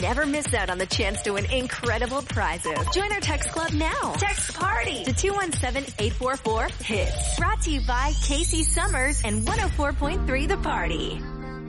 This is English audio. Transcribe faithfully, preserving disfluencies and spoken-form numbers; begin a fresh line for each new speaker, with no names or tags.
never miss out on the chance to win incredible prizes. Join our text club now. Text PARTY to two one seven, eight four four, HITS. Brought to you by Casey Summers and one oh four point three The Party.